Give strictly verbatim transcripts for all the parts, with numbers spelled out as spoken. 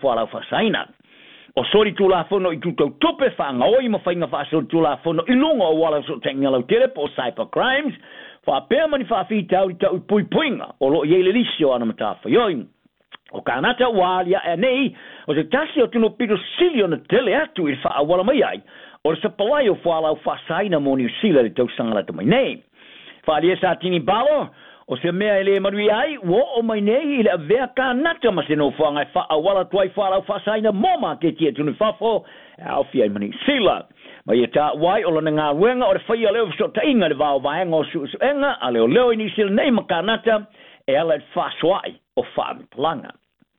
whala whasaina. O sori tula fono i tutau tope whaanga oi ma whainga whaasori tula fono i lunga o wala so tenga lau telepo o cyber crimes. Wha pēr mani whaafi tau i tau pui puinga o lo iele lisio ana matafa yoin. O kānata wālia e nei o se tasi o tino pito sili o na tele atu i wha awala mai ai o se palai o whaala o whasaina mo New Zealand i tau sangalata mai nei. Whaalia sa tini balo o se mea ele marui ai wo o mai nei i le avea kānata ma se no whaanga i wha awala tuai whaala o whasaina moma ke tia tunu whafo e au fia i New Zealand. Ma ia tā wai o lana ngā ruenga o le whaia leo so ta inga le vāo vaenga o su su enga a leo leo i New Zealand nei ma kānata e ala e whaswai o whaamipalanga.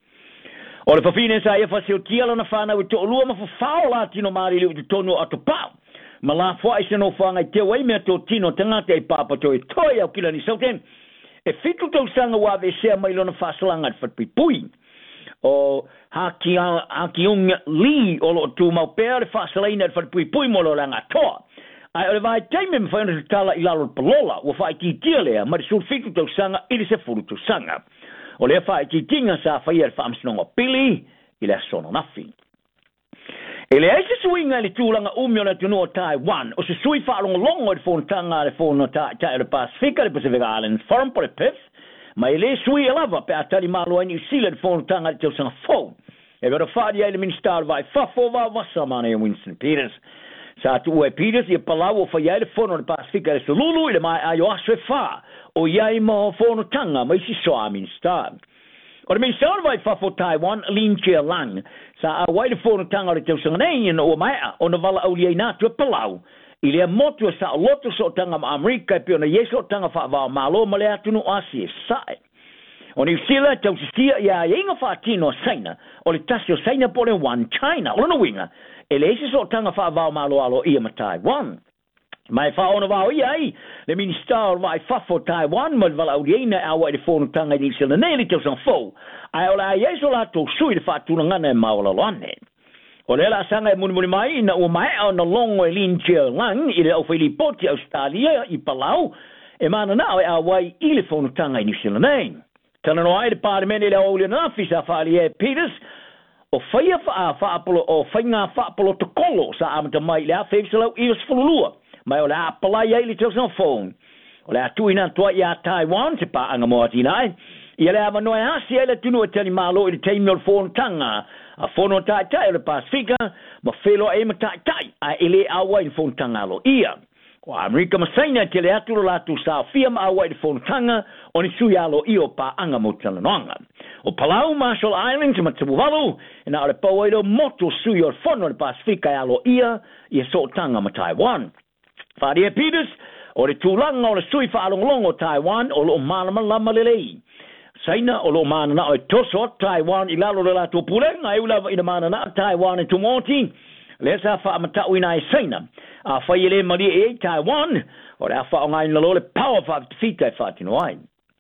O le whawhine sa ia whaseo tiala na whanau i to olua ma whawhao la tino maari liu te tonu ato pāu. Ma la whaai se no whanga i te wai mea tō tino tangata i pāpato e toi au kila ni sauten. E fitu tau sanga wawe sea mai lona whasalanga at whatpui pui. O haki, haki unga li o lo tu mau pēr e whasalaina at whatpui pui mo lo langa toa. Ai o le vai taime me whaina se tala i lalo palola ua whai ki tia lea ma le sur fitu tau sanga i le se furu tau sanga. O lea whae ki tinga sa whaia le whaamsinonga pili i le sono nafi. E le eise suinga le tūlanga umio na tunu o Taiwan, o se sui whaalonga longo le whona tanga le whona ta le Pasifika le Pacific Islands, foreign po le Pith, ma e le sui e lava pe atari malo ai New Zealand le whona tanga le tausanga fau. E vera whaadi ai le minister vai whafo wa wasa mana e Winston Peters. Sa tu ue Peters i palau o whaia le whona le Pasifika le Sululu i le mai ai o aso e wha. O iai ma o whono tanga mai si soa minister. O le minister vai whafo Taiwan, Lin Chia Lang, sa a wai le whono tanga o le tausanga nei o maea o na wala au liai nātu e palau. I lea motu sa o loto so tanga ma Amerika e pio na yeso tanga whaavao malo ma lea tunu asi e sae. O New Zealand tausistia ia e inga whaatino saina o le tasi o saina po le One China o lana winga e le ese so tanga whaavao malo alo ia ma Taiwan. Mai fa ona wao iai, le minister vai fafo Taiwan ma vala audiena awa i le whono tanga i New Zealand nei le tau sang fau. Ai o la yeso la tau sui le whaatuna ngana e maola loane. O le la sanga e muni muni mai na ua mai au na longo e Lin Chia Lang i le au whaili poti Australia i Palau e mana nao e awai i le whono tanga i New Zealand nei. Tana no ai le pārimene le au le nafi sa whaali e Peters o whaia wha whaapolo o whainga whaapolo to kolo sa amata mai le a whewsalau i os fululua. Mai o le a palai ai le tau sang phone. O le a tuina tua i a Taiwan se pa anga moa tinai. I le ava noe asi ai le tunu e tani malo i le teimi o le whono tanga. A whono tai tai o le Pasifika, ma whelo e ma tai tai a ele awa i le whono tanga alo ia. O Amerika masaina te le atu la tu sa fia ma awa i le whono tanga o ni sui alo i o pa anga mo talanoanga. O Palau, Marshall Islands, ma te buwalu, e na o le pau e do moto sui o le whono le Pasifika alo ia i e so tanga ma Taiwan. Wharia Peters, o le tūlanga o le sui whaalonglongo Taiwan o lo malama lama lelei. Saina o lo mana na o e toso Taiwan i lalo le lato pulenga e ulawa i na mana na Taiwan e tumoti. Le sa wha amatau ina e saina. A whai le mali e Taiwan, o le a wha o ngai nalo le power wha whita e whatino ai.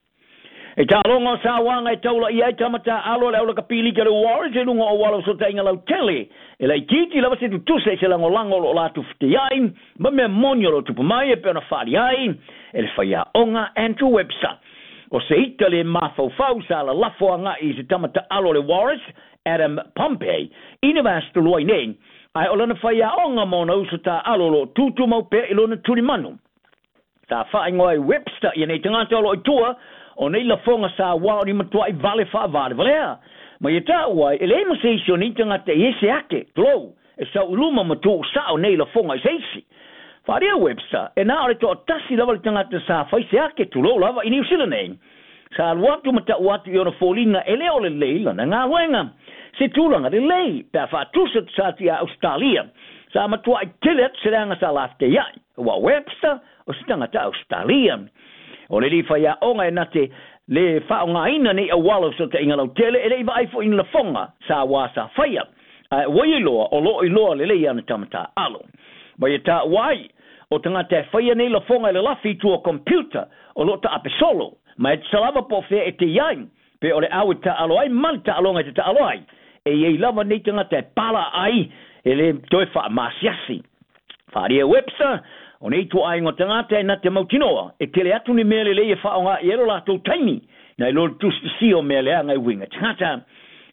E ta longa sa wanga e taula i ai tamata alo le aula kapili ke le Warriors e lunga o walo so ta inga lau tele. E lai titi lava se tu tuse se lango lango lo la tu fte ai, ma me monio lo tupu mai e pe ona whari ai, e le whaia onga Andrew Webster. O se ita le mafau fau sa la lafo anga i se tamata alo le Warriors, Adam Pompey, ina vastu luai nei, ai o lana whaia onga mona uso ta alo lo tutu mau pe ilona turi manu. Ta whaai ngoi Webster i nei tangata alo i tua, o nei la fonga sa wao ni matua i vale wha vale valea. Ma ia tā uai, e le masisi o ni tangata i ese ake, tlo, e sa uluma matu sa o nei la fonga i seisi. Wharia Webster, e nā ore to tasi lava le tangata sa whaise ake, tlo lava i New Zealand nei. Sa aluatu mata uatu i ona fōlinga e leo le leila na ngā wenga. Se tūlanga le lei, pia whātusat sa ti a Australia. Sa matua i tilet se ranga sa lafte iai. Wa Webster, o se tangata Australia. O le li whaia onga e nate le whaonga ina nei a walo so te inga lau tele e le iwa aifo ina la fonga sa wā sa whaia. Uh, wai loa o lo i loa le lei ana tamata alo. Mai e tā wai o tangata e whaia nei la fonga e le lafi tu o computer o lo ta ape solo. Mai e salava po whea e te iai pe o le au e ta alo ai mali ta alonga te ta alo ai. E iei lava nei tangata e pala ai e le toi wha masiasi. Wharia Webster, o nei tu ai ngā tangata e nā te mautinoa, e tele atu ni mele le e whaonga i ero lātou taimi, na i lor tusti si o mele a ngai winga tangata.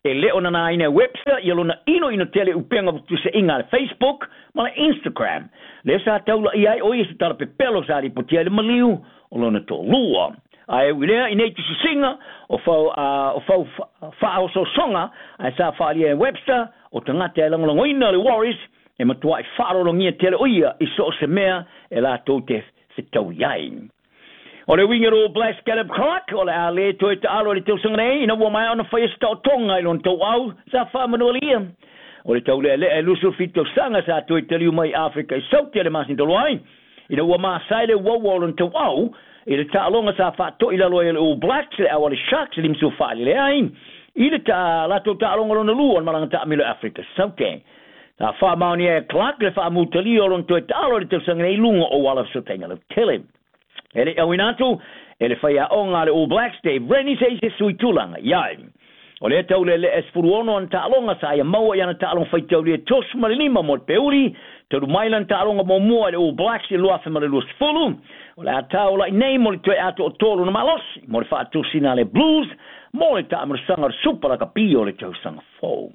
e leo na na ina website ia lona ino ino tele upenga tu se inga Facebook ma Instagram le sa taula ia o ia tala pe pelo sa ri potia le maliu o lona to lua ai wile ina tu singa o fa o fa fa o so songa ai sa fa ia website o tanga te long long ina le Warriors e matua i fa ro ngia tele o ia i so se mea e la to te se tau iai o le winga All Blacks Caleb Clark o le a le to te alo le tau sanga nei ina wa mai ona fa sta tonga i lon to au sa fa manualia o le tau le le e lusu fito sanga sa to te liu mai Africa i sau te le masin to loai ina wa ma sai le wa wa lon to au i le ta longa sa fa to i la lo le All Blacks le awale Sharks lim su fa le ai i le ta la to ta longa lon lu on malanga ta milo Africa sau te ta fa mauni e Clark le fa mutali o lon to te alo le tau sanga nei lunga o wala so tenga le tele ele awinatu ele faya onga le All Blacks Dave Rennie se se sui tulanga yai o le tau le es furuono an talonga sa ia maua ia na talonga fai tau le tos ma le lima mo peuri te ru mailan talonga mo mua le All Blacks i lua ma le lua sfulu o le atau la nei mo le tue ato o tolu na malosi mo le fatu sina le Blues mo le ta amur sanga super la kapio le tau sanga fo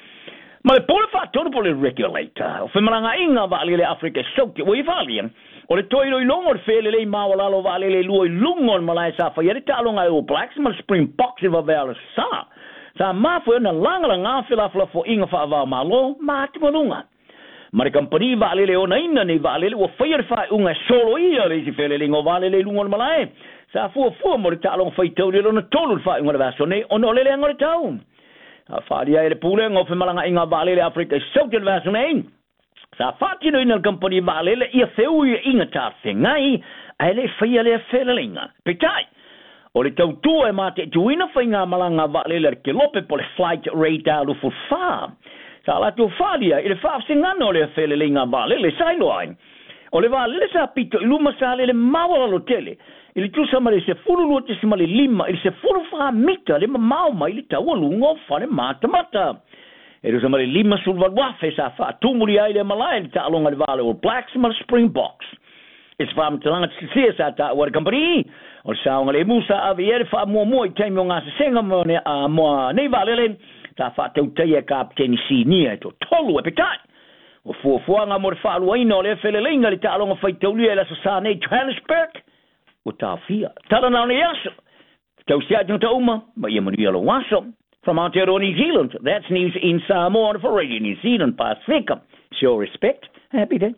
ma le pole fatu po le regulator o fe malanga inga vali le Africa soke o i vali o le toiro i longo le fele le mawala lo vale le luo i lungo le malai sa fa yere talonga All Blacks ma Springboks i va vela sa sa mafo na langa la ngafila fla fo inga fa va malo ma te malunga ma le company vale le ona ina ni vale le o fire fa unga solo ia le si fele le ngo vale le lungo le malai sa fu fu mo le talonga fa tau le na tolu fa unga le vaso ne ono le le ngore tau a fa dia le pule ngo fe malanga inga vale le Africa so te vaso ne sa fatino ina company vale le ia feu ia inga ta fengai ai le fia le felelinga petai o le tau tu e mate tuina fainga malanga vale le ke lope po le flight radar lu fu fa sa la tu fadia ile fa singano le felelinga vale le sideline o le vale le sa pito iluma sa le mawala lo tele ile tu sa male se fulu lu te simale lima ile se fulu fa mita le mau mai le tau lungo fa le mata mata e rusa mare lima sul wafe sa fa tumuli ai le malai ta alonga le vale All Blacks ma Springboks es fa mtalanga tsia sa ta war company o sa ngale musa avier fa mo mo i taimi nga se senga mo ne a mo nei vale le ta fa te utai captain si ni to tolu e petai o fu fu nga mo fa lu ino le fele le ngali ta alonga fa tolu e la sa nei Johannesburg o ta fia ta na ne yaso tau sia ta uma ma ye mo yelo waso from Aotearoa, New Zealand. That's news in Samoa for Radio New Zealand Pacifica. Show respect. Happy day.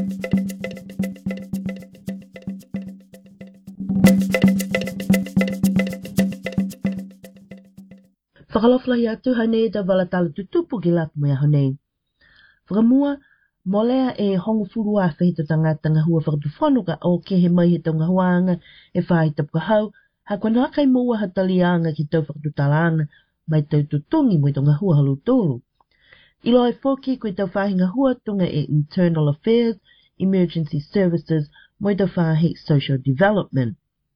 Whakalofla hi atu hane da wala tala tutupu ki latu mea hane. Whakamua, molea e hongo furu a whehita tangata ngā hua whakatuwhanuka o ke he mai he tau ngā huanga e whahita puka hau, ha kua nākai mua hatalianga ki tau whakatutalanga mai tau tutungi mo i tonga hua halu tōru. I loa e whoki koe tau whahinga hua tunga e Internal Affairs, Emergency Services, mo i tau whahi Social Development.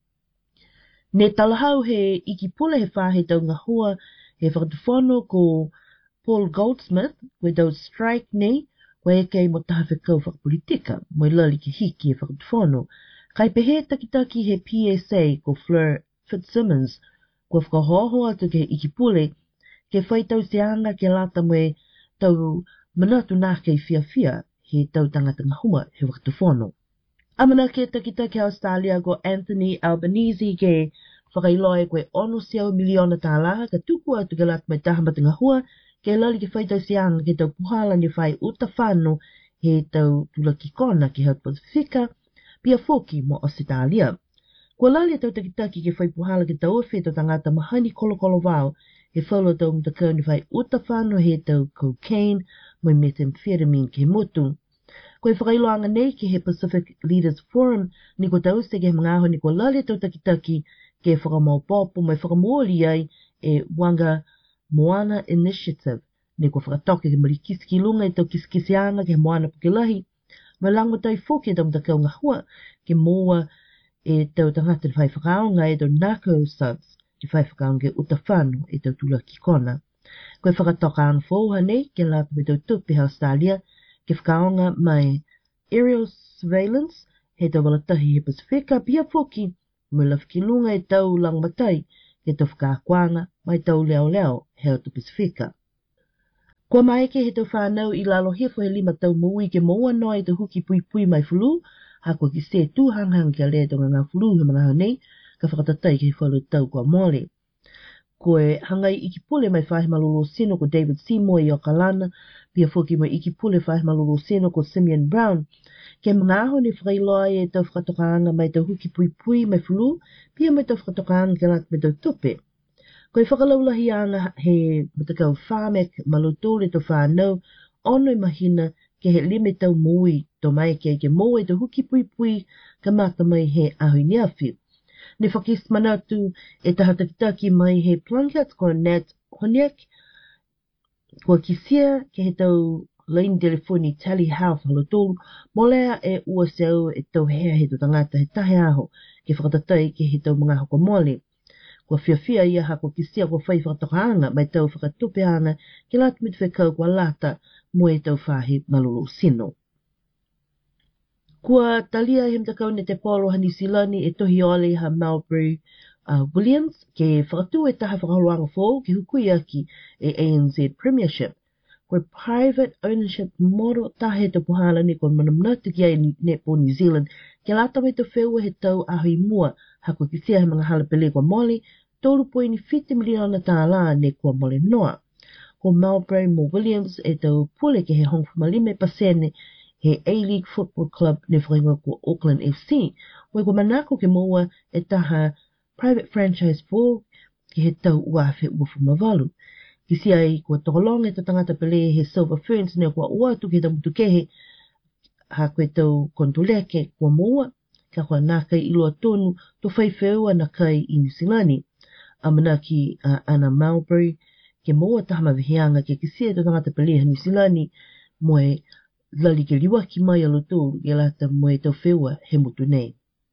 Ne talahau he iki pule he whahi tau ngā hua he whakatuwhono ko Paul Goldsmith, koe tau strike nei, koe e kei mo taha whekau whakapolitika, mo i lali ki hiki he whakatuwhono. Kai pehe takitaki he P S A ko Fleur Fitzsimmons, kua whakahoho atu ke iki pule, ke whaitau se anga ke lata moe tau manatu nā kei fia fia he tau tangata ngahuma he wakatuwhono. Amana ke takita ke Australia ko Anthony Albanese ke whakailoe koe ono siau miliona tālaha ka tuku atu ke lata moe tahamata ngahua ke lali ke whaitau se anga ke tau puhala ni whai uta whano he tau tulaki kona ke hau Pasifika pia foki mo Australia. Kua lali tau takitaki ke whai puhala ke tau awhi tau tangata mahani kolo kolo wao, he whalo tau mtakau ni whai uta whano he tau cocaine, moi methamphetamine ke motu. Koe whakailoanga nei ke he Pacific Leaders Forum, ni ko tau se ke mga aho ni kua lali tau takitaki ke whakamau popo mai whakamuoli ai e Wanga Moana Initiative, ni ko whakatoke ke marikiski lunga i tau kiskisianga ke Moana Pukilahi, mai lango tau whoke tau mtakau ngā hua ke moa e tau tangata whai whakaonga e tau nako subs i whai whakaonga uta whanu e tau tula ki kona. Koe whakatoka ana whauha nei ke lata me tau tupi Australia ke whakaonga mai aerial surveillance he tau walatahi he Pasifika pia whoki me lawhiki lunga e tau langmatai ke tau whakakuanga mai tau leo leo he o tu Pasifika. Kua mai ke he tau whanau i lalo hefo he lima tau mui ke moua noa i te huki pui pui mai fulu, ha kua ki se tu hang hang ki a lea tonga ngā fulu he mga honei, ka whakatatai ke he whalu tau kua mole. Koe hangai iki pule mai whahe malolo seno ko David Seymour i Okalana, pia whoki mai iki pule whahe malolo seno ko Simeon Brown, ke mga aho ni whakailoa e tau whakatokaanga mai tau huki pui pui mai fulu, pia mai tau whakatokaanga ke lat me tau tupe. Koe whakalaulahi anga he matakau whamek malotore to whanau, ono i mahina ke he lime tau mui to mai ke ke moe tau huki pui pui ka maka mai he ahui niawhi. Ne whakis manatu e tahatakitaki mai he Plunkett ko Nat Honiak, kua kisia ke he tau Lane Telefoni Tally Health halotolu, molea e ua seu e tau hea he tu tangata he tahe aho ke whakatatai ke he tau mga hoko mole. Kua whiawhia ia ha kua kisia kua whai whakatokaanga mai tau whakatupe ana ke lata mitu whekau kua lata mo e tau whahi malolo sino. Kua talia he mtakau ne te polo hani silani e tohi ole ha Melbury uh, Williams ke whakatu e taha whakahoruanga fō ke hukui aki e A N Z Premiership. Kua private ownership model tahe to puhala ni kua manamnatu ki ai Netball New Zealand ke lata me to wheua he tau ahui mua ha kua kisia he mga halapele kua mole tolu poini fifty miliona tāla ne kua mole noa. Kua Melbury mo Williams e tau pule ke he hongfumalime pasene he A-League Football Club ne whainga ko Auckland F C, wai kua manako ke moa e taha private franchise fō ki he tau uawhe uafu mavalu. Kisi ai kua tokolonga e ta tangata pele he Silver Ferns ne kua uatu ki ta mutukehe ha koe tau kontuleke kua moa, ka kua nākai iloa tonu to whaiwheua na kai i New Zealand. Amana ki uh, Anna Melbury ke moa taha mawihianga ke kisi e ta tangata pele ha New Zealand moe lali ke liwa ki mai alo tōru i lata moe tau wheua he motu nei.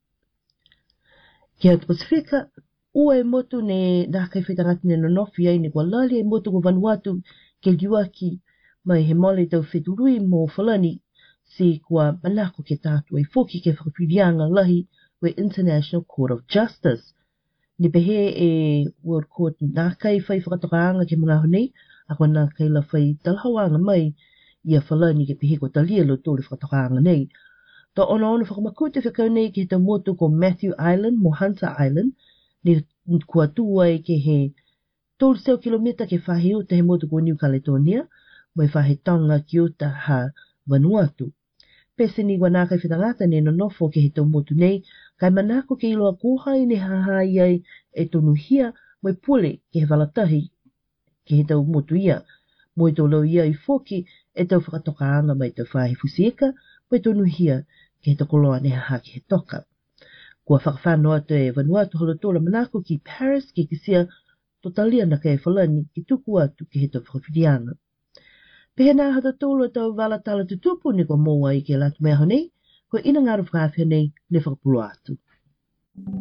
Ki hatu Pasifika, ua e motu ne nākai whetangati ne nonofi ai ne kua lali e motu ko Vanuatu ke liwa ki mai he mole tau wheturui mō whalani si kua manako ke tātua i whoki ke whakapirianga lahi we International Court of Justice. Ni pehe e World Court nākai whai whakatokaanga ke mga honei, a kua nākai la whai talhawanga mai ia whalani ke pihe ko talia lo tōre whakatokaanga nei. Ta ono ono whakamakute whakau nei ke he tau motu ko Matthew Island mo Hunter Island, ni kua tua e ke he tōru seo kilomita ke whahe uta he motu ko New Caledonia, mai whahe tonga ki uta ha Vanuatu. Pese ni wanākai whetangata ne nonofo ke he tau motu nei, kai manako ke iloa kōhai ne hahai ai e tonu hia mai pule ke he walatahi ke he tau motu ia. Moi tō lau ia i whoki e tau whakatokaanga mai tau whahe fusieka, mai tonu hia ke he tokoloa ne haha ke he toka. Kua whakawhanoa te e Vanuatu holotola manako ki Paris ke kisia to talia na ke e whalani ki tuku atu ke he tau whakawhirianga. Pehe nā hata tōlu tau wala tala tutupu ni ko moa i ke latu mea honei, ko ina ngāru whakawhia nei ne whakapulu atu.